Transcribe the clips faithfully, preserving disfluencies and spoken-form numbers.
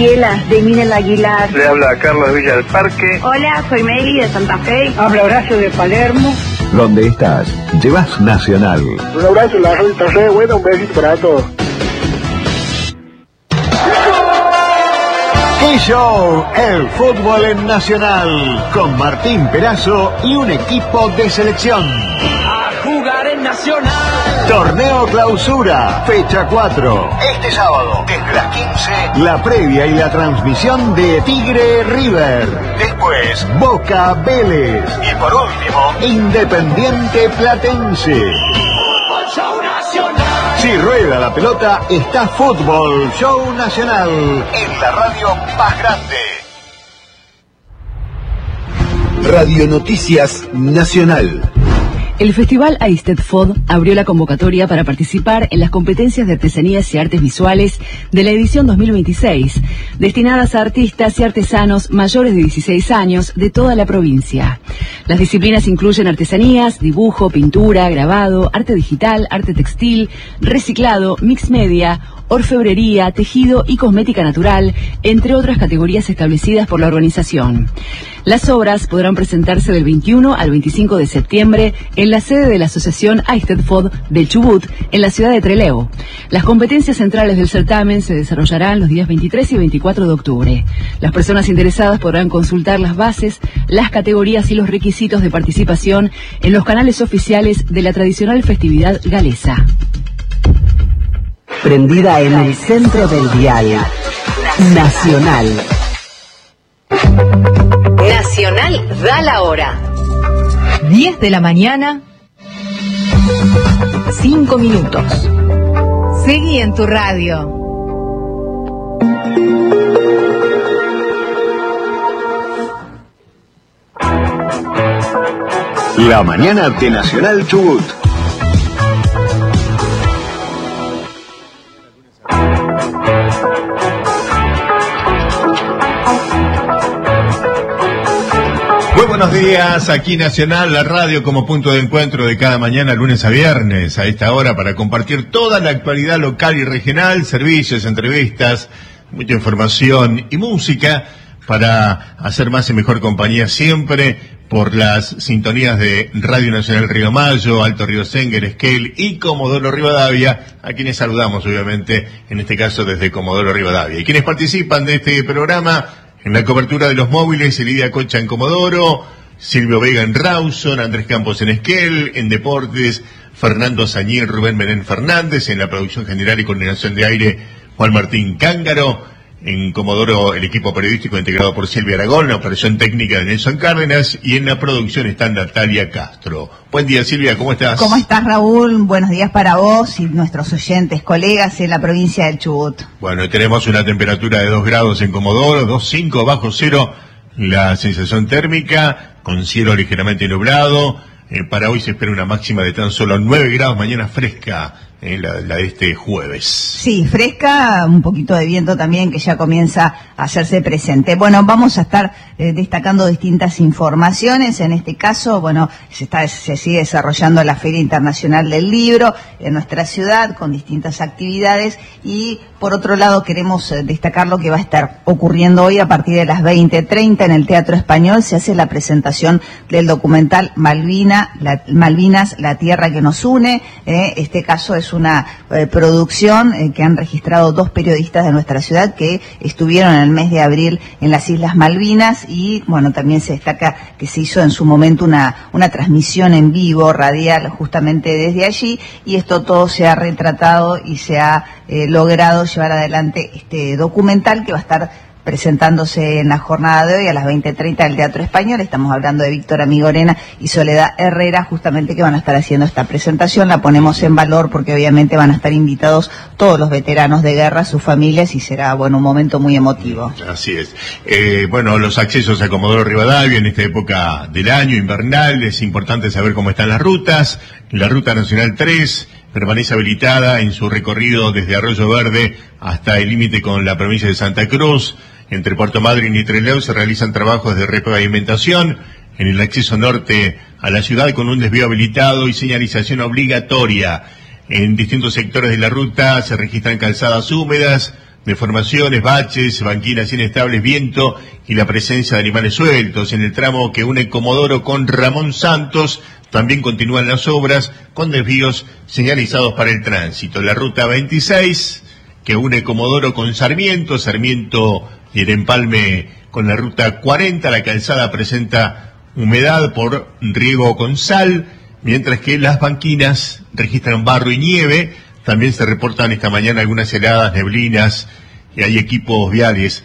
De Minel Aguilar. Le habla Carlos Villa del Parque. Hola, soy Mary de Santa Fe. Habla Horacio de Palermo. Donde estás, llevas Nacional. Un abrazo, la radio está re buena, un besito para todos. ¡Qué show! El fútbol en Nacional, con Martín Perazo y un equipo de selección. A jugar en Nacional. Torneo Clausura, fecha cuatro. Este sábado, desde las quince, la previa y la transmisión de Tigre River. Después, Boca Vélez. Y por último, Independiente Platense. Fútbol Show Nacional. Si rueda la pelota, está Fútbol Show Nacional en la radio más grande. Radio Noticias Nacional. El Festival Eisteddfod abrió la convocatoria para participar en las competencias de artesanías y artes visuales de la edición dos mil veintiséis, destinadas a artistas y artesanos mayores de dieciséis años de toda la provincia. Las disciplinas incluyen artesanías, dibujo, pintura, grabado, arte digital, arte textil, reciclado, mix media, orfebrería, tejido y cosmética natural, entre otras categorías establecidas por la organización. Las obras podrán presentarse del veintiuno al veinticinco de septiembre en la sede de la Asociación Eisteddfod del Chubut, en la ciudad de Trelew. Las competencias centrales del certamen se desarrollarán los días veintitrés y veinticuatro de octubre. Las personas interesadas podrán consultar las bases, las categorías y los requisitos de participación en los canales oficiales de la tradicional festividad galesa. Prendida en el centro del dial. Nacional. Nacional da la hora. diez de la mañana, cinco minutos. Seguí en tu radio. La mañana de Nacional Chubut. Muy buenos días, aquí Nacional, la radio como punto de encuentro de cada mañana, lunes a viernes, a esta hora, para compartir toda la actualidad local y regional, servicios, entrevistas, mucha información y música, para hacer más y mejor compañía siempre por las sintonías de Radio Nacional Río Mayo, Alto Río Senguer, Esquel y Comodoro Rivadavia, a quienes saludamos obviamente, en este caso desde Comodoro Rivadavia. Y quienes participan de este programa en la cobertura de los móviles, Lidia Cocha en Comodoro, Silvio Vega en Rawson, Andrés Campos en Esquel, en Deportes, Fernando Sañín, Rubén Menén Fernández, en la producción general y coordinación de aire, Juan Martín Cángaro, en Comodoro el equipo periodístico integrado por Silvia Aragón, la operación técnica de Nelson Cárdenas, y en la producción está Natalia Castro. Buen día, Silvia, ¿cómo estás? ¿Cómo estás, Raúl? Buenos días para vos y nuestros oyentes, colegas en la provincia del Chubut. Bueno, tenemos una temperatura de dos grados en Comodoro, dos punto cinco bajo cero, la sensación térmica, con cielo ligeramente nublado. Eh, para hoy se espera una máxima de tan solo nueve grados, mañana fresca, eh, la, la de este jueves. Sí, fresca, un poquito de viento también que ya comienza a hacerse presente. Bueno, vamos a estar eh, destacando distintas informaciones. En este caso, bueno, se, está, se sigue desarrollando la Feria Internacional del Libro en nuestra ciudad con distintas actividades, y por otro lado queremos eh, destacar lo que va a estar ocurriendo hoy a partir de las veinte treinta en el Teatro Español. Se hace la presentación del documental Malvina La, Malvinas, la tierra que nos une. Eh, este caso es una eh, producción eh, que han registrado dos periodistas de nuestra ciudad que estuvieron en el mes de abril en las Islas Malvinas, y bueno, también se destaca que se hizo en su momento una, una transmisión en vivo, radial, justamente desde allí, y esto todo se ha retratado y se ha eh, logrado llevar adelante este documental que va a estar presentándose en la jornada de hoy a las veinte treinta del Teatro Español. Estamos hablando de Víctor Amigorena y Soledad Herrera, justamente, que van a estar haciendo esta presentación. La ponemos en valor porque obviamente van a estar invitados todos los veteranos de guerra, sus familias, y será, bueno, un momento muy emotivo. Así es. Eh, bueno, los accesos a Comodoro Rivadavia en esta época del año invernal, es importante saber cómo están las rutas. La Ruta Nacional tres permanece habilitada en su recorrido desde Arroyo Verde hasta el límite con la provincia de Santa Cruz. Entre Puerto Madryn y Trelew se realizan trabajos de repavimentación en el acceso norte a la ciudad, con un desvío habilitado y señalización obligatoria. En distintos sectores de la ruta se registran calzadas húmedas, deformaciones, baches, banquinas inestables, viento y la presencia de animales sueltos. En el tramo que une Comodoro con Ramón Santos también continúan las obras con desvíos señalizados para el tránsito. La ruta veintiséis que une Comodoro con Sarmiento, Sarmiento y el empalme con la ruta cuarenta, la calzada presenta humedad por riego con sal, mientras que las banquinas registran barro y nieve. También se reportan esta mañana algunas heladas, neblinas, y hay equipos viales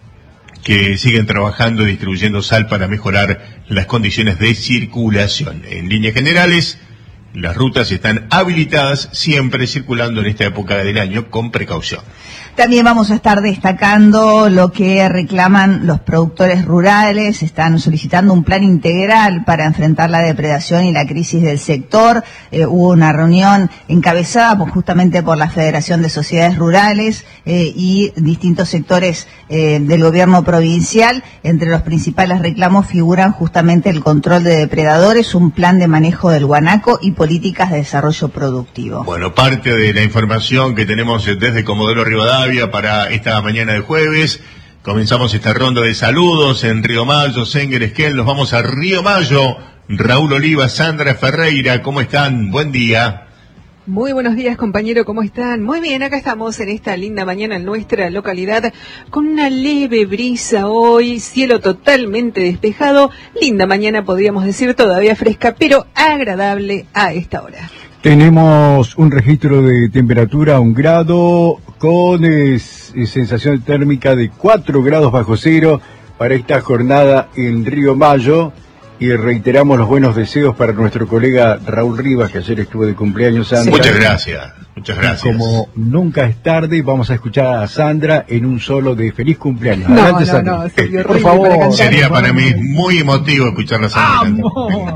que siguen trabajando y distribuyendo sal para mejorar las condiciones de circulación. En líneas generales, las rutas están habilitadas, siempre circulando en esta época del año con precaución. También vamos a estar destacando lo que reclaman los productores rurales. Están solicitando un plan integral para enfrentar la depredación y la crisis del sector. Eh, hubo una reunión encabezada por, justamente por la Federación de Sociedades Rurales eh, y distintos sectores eh, del gobierno provincial. Entre los principales reclamos figuran justamente el control de depredadores, un plan de manejo del guanaco y políticas de desarrollo productivo. Bueno, parte de la información que tenemos desde Comodoro Rivadavia para esta mañana de jueves. Comenzamos esta ronda de saludos en Río Mayo, Senguer, Esquel. Nos vamos a Río Mayo. Raúl Oliva, Sandra Ferreira, ¿cómo están? Buen día. Muy buenos días, compañero, ¿cómo están? Muy bien, acá estamos en esta linda mañana en nuestra localidad con una leve brisa hoy, cielo totalmente despejado, linda mañana podríamos decir, todavía fresca, pero agradable a esta hora. Tenemos un registro de temperatura a un grado con es, es sensación térmica de cuatro grados bajo cero para esta jornada en Río Mayo. Y reiteramos los buenos deseos para nuestro colega Raúl Rivas, que ayer estuvo de cumpleaños. Sandra. Sí. Muchas gracias, muchas gracias. Como nunca es tarde, vamos a escuchar a Sandra en un solo de feliz cumpleaños. No, Adelante, no, Sandra. no, sería por favor. para Sería para mí muy emotivo escuchar a Sandra.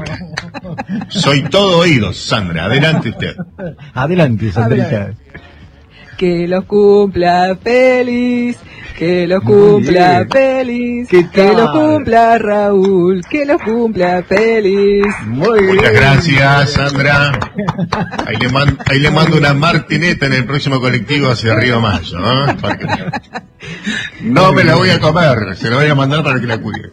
Soy todo oídos, Sandra. Adelante usted. Adelante, Sandrita. Que los cumpla feliz, que los cumpla feliz, que los cumpla Raúl, que los cumpla feliz. Muy bien. Muchas gracias, Sandra. Ahí le, mando, ahí le mando una martineta en el próximo colectivo hacia Río Mayo, ¿no? Para que... No me la voy a comer, se la voy a mandar para que la cuide.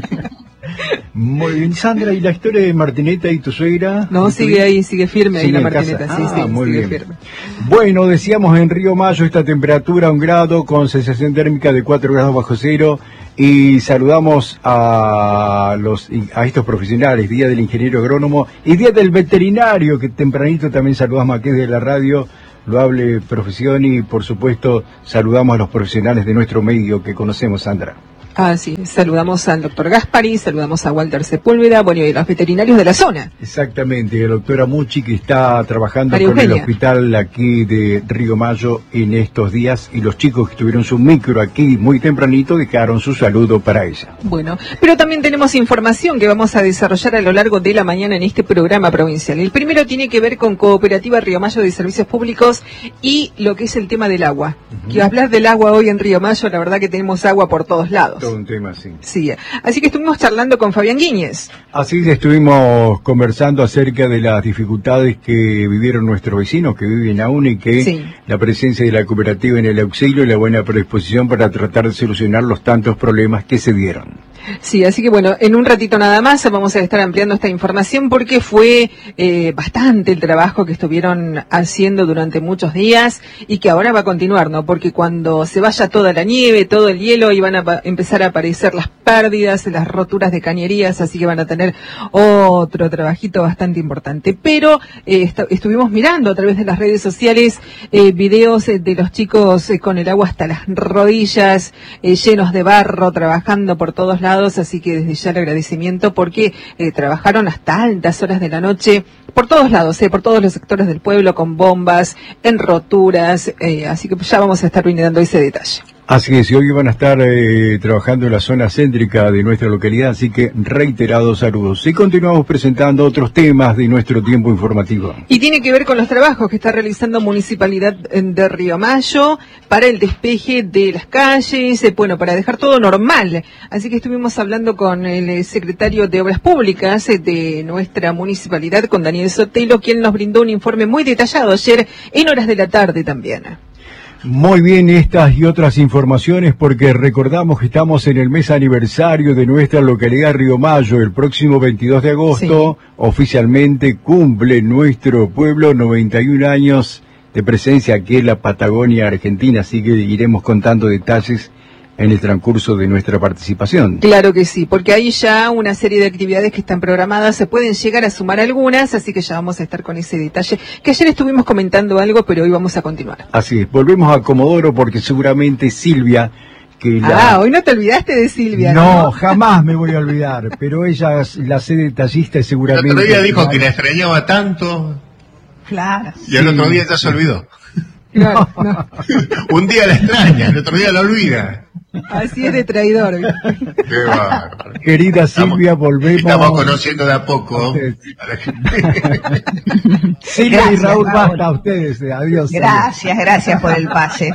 Muy bien, Sandra, ¿y la historia de Martineta y tu suegra? No, sigue ahí, sigue firme ahí la Martineta, casa? sí, ah, sí, muy sigue bien. firme. Bueno, decíamos en Río Mayo esta temperatura un grado con sensación térmica de cuatro grados bajo cero y saludamos a los a estos profesionales, Día del Ingeniero Agrónomo y Día del Veterinario, que tempranito también saludamos aquí desde la radio, loable profesión y por supuesto saludamos a los profesionales de nuestro medio que conocemos, Sandra. Ah, sí, saludamos al doctor Gaspari, saludamos a Walter Sepúlveda, bueno, y a los veterinarios de la zona. Exactamente, la doctora Muchi, que está trabajando María con Eugenia. el hospital aquí de Río Mayo en estos días, y los chicos que tuvieron su micro aquí muy tempranito dejaron su saludo para ella. Bueno, pero también tenemos información que vamos a desarrollar a lo largo de la mañana en este programa provincial. El primero tiene que ver con Cooperativa Río Mayo de Servicios Públicos y lo que es el tema del agua. Uh-huh. Que hablar del agua hoy en Río Mayo, la verdad que tenemos agua por todos lados. Un tema así. Sí, así que estuvimos charlando con Fabián Guíñez. Así que estuvimos conversando acerca de las dificultades que vivieron nuestros vecinos que viven aún y que sí. La presencia de la cooperativa en el auxilio y la buena predisposición para tratar de solucionar los tantos problemas que se dieron. Sí, así que bueno, en un ratito nada más vamos a estar ampliando esta información porque fue eh, bastante el trabajo que estuvieron haciendo durante muchos días y que ahora va a continuar, ¿no? Porque cuando se vaya toda la nieve, todo el hielo, y van a empezar a aparecer las pérdidas, las roturas de cañerías, así que van a tener otro trabajito bastante importante. Pero eh, est estuvimos mirando a través de las redes sociales eh, videos eh, de los chicos eh, con el agua hasta las rodillas, eh, llenos de barro, trabajando por todos lados. Así que desde ya el agradecimiento porque eh, trabajaron hasta altas horas de la noche por todos lados, eh, por todos los sectores del pueblo, con bombas, en roturas, eh, así que ya vamos a estar brindando ese detalle. Así que si hoy van a estar eh, trabajando en la zona céntrica de nuestra localidad, así que reiterados saludos. Y continuamos presentando otros temas de nuestro tiempo informativo. Y tiene que ver con los trabajos que está realizando Municipalidad de Río Mayo para el despeje de las calles, eh, bueno, para dejar todo normal. Así que estuvimos hablando con el secretario de Obras Públicas eh, de nuestra municipalidad, con Daniel Sotelo, quien nos brindó un informe muy detallado ayer en horas de la tarde también. Muy bien, estas y otras informaciones, porque recordamos que estamos en el mes aniversario de nuestra localidad Río Mayo. El próximo veintidós de agosto, sí, oficialmente cumple nuestro pueblo noventa y un años de presencia aquí en la Patagonia Argentina, así que iremos contando detalles en el transcurso de nuestra participación. Claro que sí, porque hay ya una serie de actividades que están programadas, se pueden llegar a sumar algunas, así que ya vamos a estar con ese detalle, que ayer estuvimos comentando algo, pero hoy vamos a continuar. Así es, volvemos a Comodoro porque seguramente Silvia, que la... Ah, hoy no te olvidaste de Silvia, ¿no? No, jamás me voy a olvidar, pero ella, la sé detallista y seguramente... El otro día dijo que la extrañaba tanto... Claro. Y el sí. otro día ya se olvidó. Claro, no. Un día la extraña, el otro día la olvida. Así es de traidor. Qué bárbaro. Querida Silvia, estamos, volvemos. Estamos conociendo de a poco. Silvia gracias, y Raúl, basta a ustedes. Adiós. Gracias, Silvia. Gracias por el pase.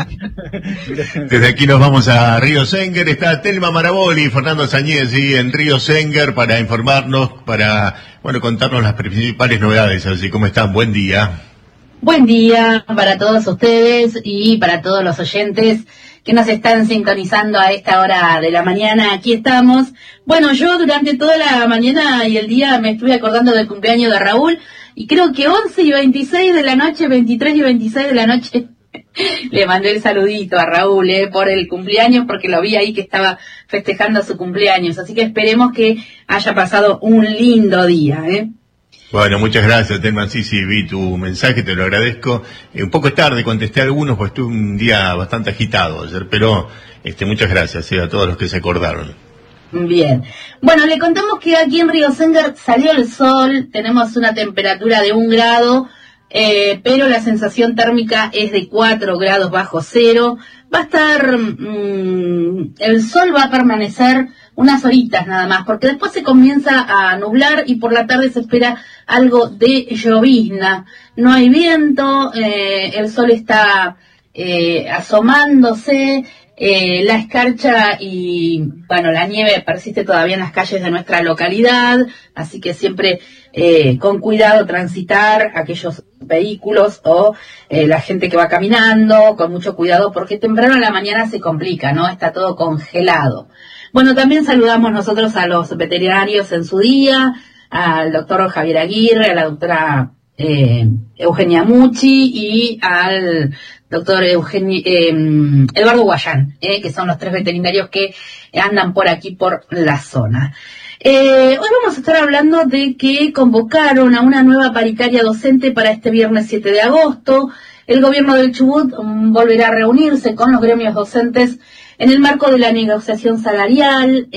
Desde aquí nos vamos a Río Senguer. Está Telma Maraboli y Fernando Sañesi en Río Senguer para informarnos, para bueno contarnos las principales novedades. Así como están. Buen día. Buen día para todos ustedes y para todos los oyentes que nos están sintonizando a esta hora de la mañana. Aquí estamos. Bueno, yo durante toda la mañana y el día me estuve acordando del cumpleaños de Raúl y creo que once y veintiséis de la noche, veintitrés y veintiséis de la noche, le mandé el saludito a Raúl eh, por el cumpleaños porque lo vi ahí que estaba festejando su cumpleaños. Así que esperemos que haya pasado un lindo día, ¿eh? Bueno, muchas gracias, Telma. Sí, sí, vi tu mensaje, te lo agradezco. Eh, un poco tarde contesté a algunos, pues tuve un día bastante agitado ayer, pero este, muchas gracias eh, a todos los que se acordaron. Bien. Bueno, le contamos que aquí en Río Senguer salió el sol, tenemos una temperatura de un grado, eh, pero la sensación térmica es de cuatro grados bajo cero. Va a estar, mmm, el sol va a permanecer unas horitas nada más, porque después se comienza a nublar y por la tarde se espera algo de llovizna. No hay viento, eh, el sol está eh, asomándose, eh, la escarcha y, bueno, la nieve persiste todavía en las calles de nuestra localidad, así que siempre eh, con cuidado transitar aquellos vehículos o eh, la gente que va caminando, con mucho cuidado, porque temprano en la mañana se complica, ¿no? Está todo congelado. Bueno, también saludamos nosotros a los veterinarios en su día, al doctor Javier Aguirre, a la doctora eh, Eugenia Mucci y al doctor Eugenio, eh, Eduardo Guayán, eh, que son los tres veterinarios que andan por aquí, por la zona. Eh, hoy vamos a estar hablando de que convocaron a una nueva paritaria docente para este viernes siete de agosto. El gobierno del Chubut um, volverá a reunirse con los gremios docentes en el marco de la negociación salarial.